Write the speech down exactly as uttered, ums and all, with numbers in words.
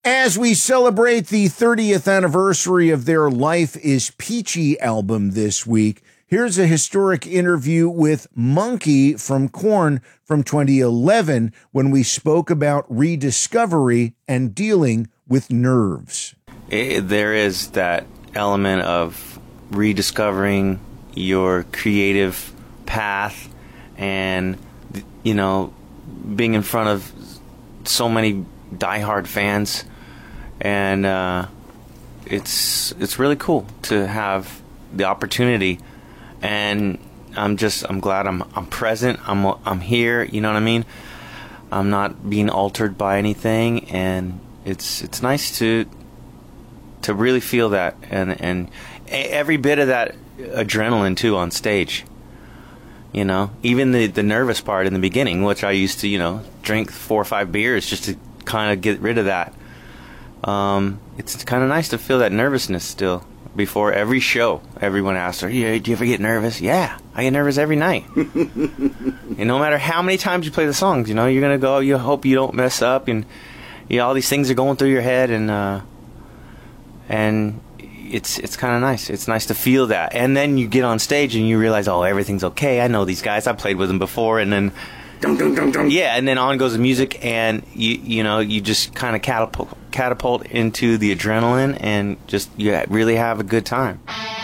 As we celebrate the thirtieth anniversary of their Life is Peachy album this week, here's a historic interview with Monkey from Korn from twenty eleven when we spoke about rediscovery and dealing with nerves. It, there is that element of rediscovering your creative path and, you know, being in front of so many diehard fans. And uh, it's it's really cool to have the opportunity, and I'm just I'm glad I'm I'm present. I'm I'm here. You know what I mean? I'm not being altered by anything, and it's it's nice to to really feel that, and and every bit of that adrenaline too on stage. You know, even the the nervous part in the beginning, which I used to you know drink four or five beers just to kind of get rid of that. Um, it's kind of nice to feel that nervousness still. Before every show, everyone asks her, yeah, do you ever get nervous? Yeah, I get nervous every night. And no matter how many times you play the songs, you know, you're going to go, you hope you don't mess up, and you know, all these things are going through your head, and uh, and it's it's kind of nice. It's nice to feel that. And then you get on stage and you realize, oh, everything's okay. I know these guys. I played with them before, and then dum, dum, dum, dum. Yeah, and then on goes the music, and you you know, you just kind of catapult catapult into the adrenaline, and just you really have a good time.